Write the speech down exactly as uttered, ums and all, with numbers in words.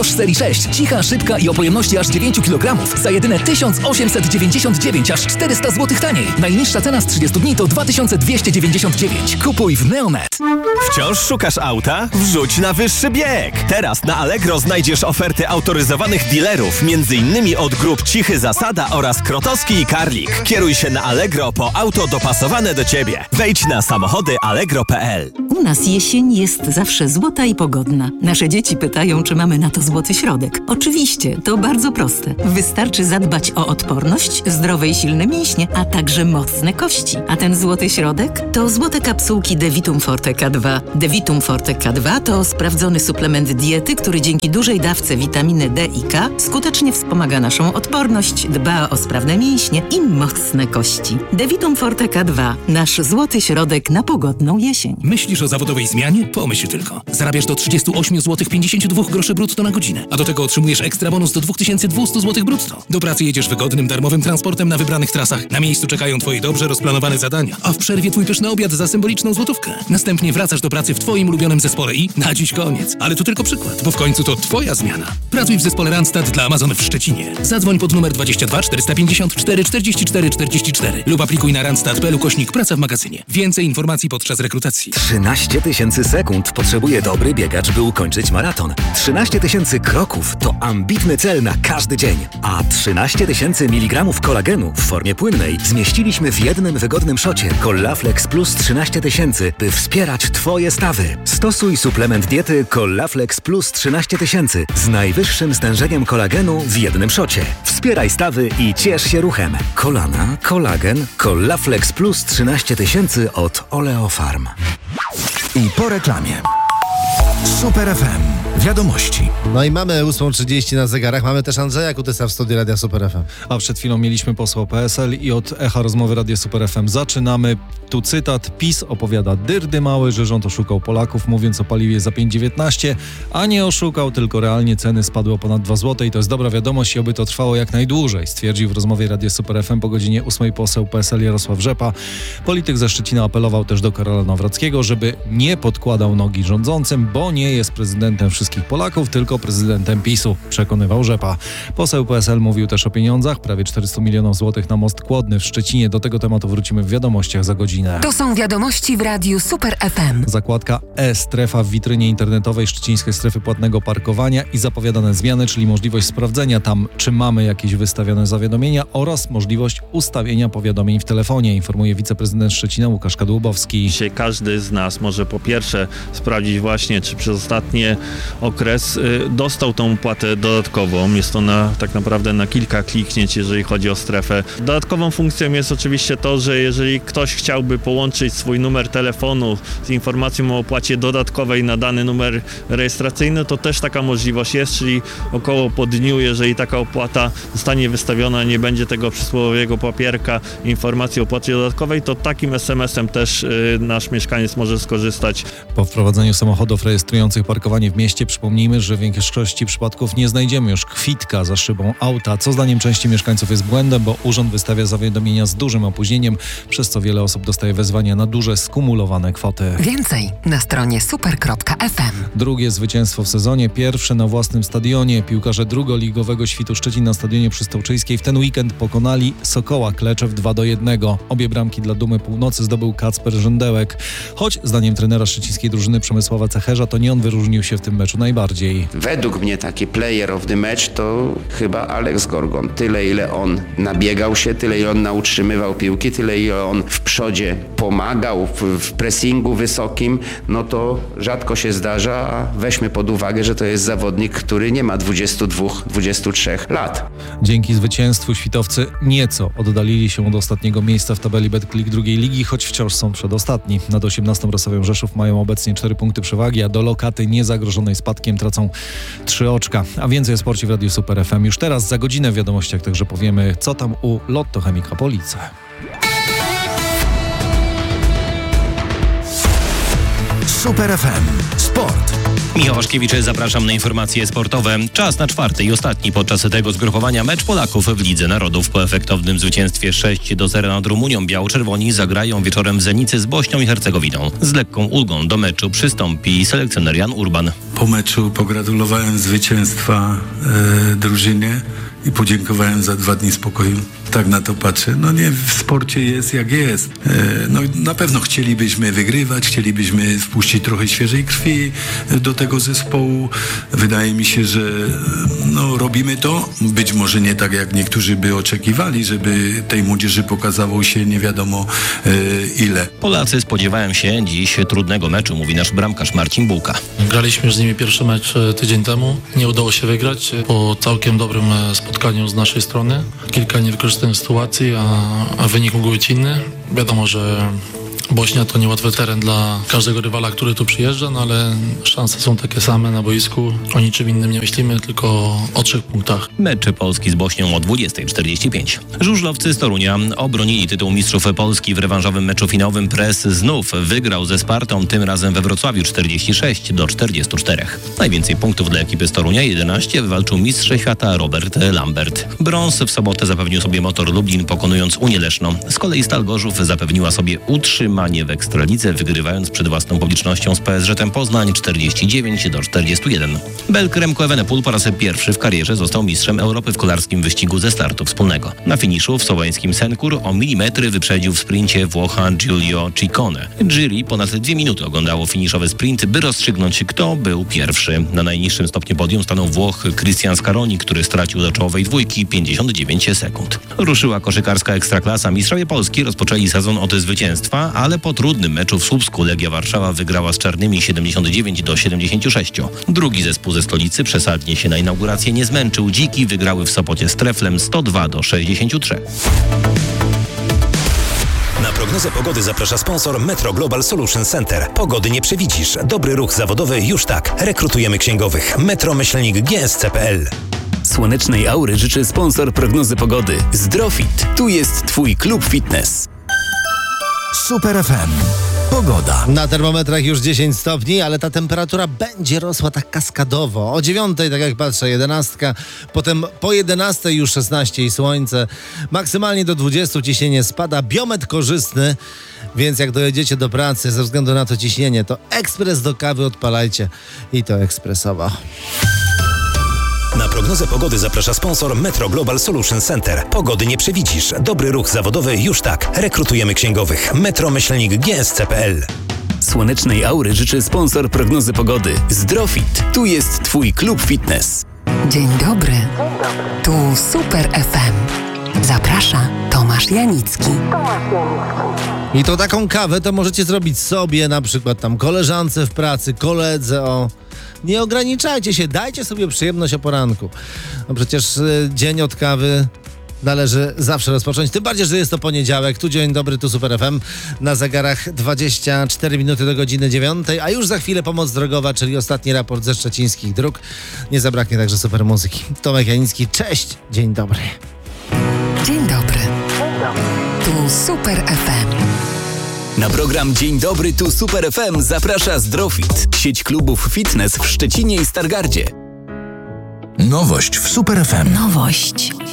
Serii sześć. Cicha, szybka i o pojemności aż dziewięć kilogramów. Za jedyne tysiąc osiemset dziewięćdziesiąt dziewięć, aż czterysta złotych taniej. Najniższa cena z trzydziestu dni to dwa tysiące dwieście dziewięćdziesiąt dziewięć. Kupuj w Neonet. Wciąż szukasz auta? Wrzuć na wyższy bieg. Teraz na Allegro znajdziesz oferty autoryzowanych dealerów, między innymi od grup Cichy Zasada oraz Krotowski i Karlik. Kieruj się na Allegro po auto dopasowane do Ciebie. Wejdź na samochody allegro kropka p l. U nas jesień jest zawsze złota i pogodna. Nasze dzieci pytają, czy mamy na to złoty środek. Oczywiście, to bardzo proste. Wystarczy zadbać o odporność, zdrowe i silne mięśnie, a także mocne kości. A ten złoty środek to złote kapsułki Devitum Forte K dwa. Devitum Forte K dwa to sprawdzony suplement diety, który dzięki dużej dawce witaminy D i K skutecznie wspomaga naszą odporność, dba o sprawne mięśnie i mocne kości. Devitum Forte K dwa. Nasz złoty środek na pogodną jesień. Myślisz o zawodowej zmianie? Pomyśl tylko. Zarabiasz do trzydziestu ośmiu złotych pięćdziesięciu dwóch groszy brutto na godzinę, a do tego otrzymujesz ekstra bonus do dwa tysiące dwieście złotych brutto. Do pracy jedziesz wygodnym, darmowym transportem na wybranych trasach. Na miejscu czekają Twoje dobrze rozplanowane zadania, a w przerwie Twój pyszny obiad za symboliczną złotówkę. Następnie wracasz do pracy w Twoim ulubionym zespole i na dziś koniec. Ale to tylko przykład, bo w końcu to Twoja zmiana. Pracuj w zespole Randstad dla Amazon w Szczecinie. Zadzwoń pod numer dwadzieścia dwa czterysta pięćdziesiąt cztery czterdzieści cztery czterdzieści cztery lub aplikuj na randstad kropka p l ukośnik praca w magazynie. Więcej informacji podczas rekrutacji. trzynaście tysięcy sekund potrzebuje dobry biegacz, by ukończyć maraton. trzynaście tysięcy kroków to ambitny cel na każdy dzień. A trzynaście tysięcy miligramów kolagenu w formie płynnej zmieściliśmy w jednym wygodnym szocie Collaflex Plus trzynaście tysięcy, by wspierać Twoje stawy. Stosuj suplement diety Collaflex Plus trzynaście tysięcy z najwyższym stężeniem kolagenu w jednym szocie. Wspieraj stawy i ciesz się ruchem. Kolana, kolagen, Collaflex Plus trzynaście tysięcy od Oleofarm. I po reklamie. Super F M. Wiadomości. No i mamy ósma trzydzieści na zegarach. Mamy też Andrzeja Kutysa w studiu Radia Super F M. A przed chwilą mieliśmy posła P S L i od echa rozmowy Radia Super F M zaczynamy. Tu cytat. PiS opowiada dyrdy mały, że rząd oszukał Polaków, mówiąc o paliwie za pięć dziewiętnaście, a nie oszukał, tylko realnie ceny spadły o ponad dwa złote i to jest dobra wiadomość i oby to trwało jak najdłużej, stwierdził w rozmowie Radia Super F M po godzinie ósmej poseł P S L Jarosław Rzepa. Polityk ze Szczecina apelował też do Karola Nawrockiego, żeby nie podkładał nogi rządzącym, bo nie jest prezydentem wszystkich Polaków, tylko prezydentem PiSu, przekonywał Rzepa. Poseł P S L mówił też o pieniądzach, prawie czterysta milionów złotych na most Kłodny w Szczecinie. Do tego tematu wrócimy w wiadomościach za godzinę. To są wiadomości w Radiu Super F M. Zakładka E-Strefa w witrynie internetowej Szczecińskiej Strefy Płatnego Parkowania i zapowiadane zmiany, czyli możliwość sprawdzenia tam, czy mamy jakieś wystawione zawiadomienia oraz możliwość ustawienia powiadomień w telefonie, informuje wiceprezydent Szczecina Łukasz Kadłubowski. Dzisiaj każdy z nas może po pierwsze sprawdzić właśnie, czy przez ostatni okres y, dostał tą płatę dodatkową. Jest to na, tak naprawdę na kilka kliknięć, jeżeli chodzi o strefę. Dodatkową funkcją jest oczywiście to, że jeżeli ktoś chciałby połączyć swój numer telefonu z informacją o opłacie dodatkowej na dany numer rejestracyjny, to też taka możliwość jest, czyli około po dniu, jeżeli taka opłata zostanie wystawiona, nie będzie tego przysłowiowego papierka informacji o opłacie dodatkowej, to takim es em esem też y, nasz mieszkaniec może skorzystać. Po wprowadzeniu samochodów rejestrujących parkowanie w mieście przypomnijmy, że w większości przypadków nie znajdziemy już kwitka za szybą auta, co zdaniem części mieszkańców jest błędem, bo urząd wystawia zawiadomienia z dużym opóźnieniem, przez co wiele osób dostaje wezwania na duże, skumulowane kwoty. Więcej na stronie super kropka f m. Drugie zwycięstwo w sezonie, pierwsze na własnym stadionie. Piłkarze drugoligowego Świtu Szczecin na stadionie Przystołczyńskiej w ten weekend pokonali Sokoła Kleczew dwa do jednego. Obie bramki dla Dumy Północy zdobył Kacper Żędełek. Choć zdaniem trenera szczecińskiej drużyny Przemysława Cecherza to nie on wyróżnił się w tym meczu najbardziej. Według mnie taki player of the match to chyba Alex Gorgon. Tyle ile on nabiegał się, tyle ile on utrzymywał piłki, tyle ile on w przodzie pomagał w, w pressingu wysokim, no to rzadko się zdarza, a weźmy pod uwagę, że to jest zawodnik, który nie ma dwudziestu dwóch dwudziestu trzech lat. Dzięki zwycięstwu świtowcy nieco oddalili się od ostatniego miejsca w tabeli Betclic drugiej ligi, choć wciąż są przedostatni. Nad osiemnastą Rosowią Rzeszów mają obecnie cztery punkty przewagi, a do lokaty niezagrożonej spadkiem tracą trzy oczka. A więcej o sporcie w Radiu Super F M już teraz, za godzinę w wiadomościach także powiemy, co tam u Lotto Chemika Police. Super F M. Sport. Michał Waszkiewicz, zapraszam na informacje sportowe. Czas na czwarty i ostatni podczas tego zgrupowania mecz Polaków w Lidze Narodów. Po efektownym zwycięstwie sześć do zera nad Rumunią biało-czerwoni zagrają wieczorem w Zenicy z Bośnią i Hercegowiną. Z lekką ulgą do meczu przystąpi selekcjoner Jan Urban. Po meczu pogratulowałem zwycięstwa e, drużynie i podziękowałem za dwa dni spokoju. Tak na to patrzę. No nie, w sporcie jest jak jest. E, no na pewno chcielibyśmy wygrywać, chcielibyśmy wpuścić trochę świeżej krwi do tego zespołu. Wydaje mi się, że no, robimy to. Być może nie tak, jak niektórzy by oczekiwali, żeby tej młodzieży pokazało się nie wiadomo e, ile. Polacy spodziewają się dziś trudnego meczu, mówi nasz bramkarz Marcin Bułka. Graliśmy już z nimi pierwszy mecz tydzień temu. Nie udało się wygrać po całkiem dobrym spotkaniu z naszej strony. Kilka niewykorzystanych sytuacji, a, a wynik mógł być inny. Wiadomo, że Bośnia to niełatwy teren dla każdego rywala, który tu przyjeżdża, no ale szanse są takie same na boisku. O niczym innym nie myślimy, tylko o trzech punktach. Mecz Polski z Bośnią o dwudziesta czterdzieści pięć. Żużlowcy z Torunia obronili tytuł mistrzów Polski w rewanżowym meczu finałowym. Pres znów wygrał ze Spartą, tym razem we Wrocławiu czterdzieści sześć do czterdziestu czterech. Najwięcej punktów dla ekipy z Torunia, jedenaście, wywalczył mistrz świata Robert Lambert. Brąz w sobotę zapewnił sobie Motor Lublin, pokonując Unię Leszno. Z kolei Stal Gorzów zapewniła sobie utrzymanie w Ekstralidze, wygrywając przed własną publicznością z P S Ż-em Poznań czterdzieści dziewięć do czterdziestu jeden. Belk Remco Evenepoel po raz pierwszy w karierze został mistrzem Europy w kolarskim wyścigu ze startu wspólnego. Na finiszu w słoweńskim Senkur o milimetry wyprzedził w sprincie Włocha Giulio Ciccone. Jury ponad dwie minuty oglądało finiszowy sprint, by rozstrzygnąć, kto był pierwszy. Na najniższym stopniu podium stanął Włoch Cristian Scaroni, który stracił do czołowej dwójki pięćdziesiąt dziewięć sekund. Ruszyła koszykarska Ekstraklasa. Mistrzowie Polski rozpoczęli sezon od zwycięstwa, ale po trudnym meczu w Słupsku Legia Warszawa wygrała z Czarnymi siedemdziesiąt dziewięć do siedemdziesięciu sześciu. Drugi zespół ze stolicy przesadnie się na inaugurację nie zmęczył. Dziki wygrały w Sopocie z Treflem sto dwa do sześćdziesięciu trzech. Na prognozę pogody zaprasza sponsor Metro Global Solution Center. Pogody nie przewidzisz. Dobry ruch zawodowy już tak. Rekrutujemy księgowych. Metro Myślnik G S C kropka P L. Słonecznej aury życzy sponsor prognozy pogody. Zdrofit. Tu jest Twój klub fitness. Super F M. Pogoda. Na termometrach już dziesięć stopni, ale ta temperatura będzie rosła tak kaskadowo. O dziewiątej, tak jak patrzę, jedenastka, potem po jedenastej już szesnaście i słońce. Maksymalnie do dwudziestu ciśnienie spada, biometr korzystny, więc jak dojedziecie do pracy ze względu na to ciśnienie, to ekspres do kawy odpalajcie i to ekspresowo. Na prognozę pogody zaprasza sponsor Metro Global Solution Center. Pogody nie przewidzisz. Dobry ruch zawodowy już tak. Rekrutujemy księgowych. Metro Myślnik G S C kropka P L. Słonecznej aury życzy sponsor prognozy pogody. Zdrofit. Tu jest Twój klub fitness. Dzień dobry. Tu Super F M. Zaprasza Tomasz Janicki. I to taką kawę to możecie zrobić sobie, na przykład tam koleżance w pracy, koledze, o... Nie ograniczajcie się, dajcie sobie przyjemność o poranku. No przecież y, dzień od kawy należy zawsze rozpocząć, tym bardziej, że jest to poniedziałek. Tu dzień dobry, tu Super F M. Na zegarach dwadzieścia cztery minuty do godziny dziewiątej, a już za chwilę pomoc drogowa, czyli ostatni raport ze szczecińskich dróg. Nie zabraknie także super muzyki. Tomek Janicki, cześć, dzień dobry. Dzień dobry. Tu Super F M. Na program Dzień Dobry, tu Super F M zaprasza Zdrofit, sieć klubów fitness w Szczecinie i Stargardzie. Nowość w Super F M. Nowość.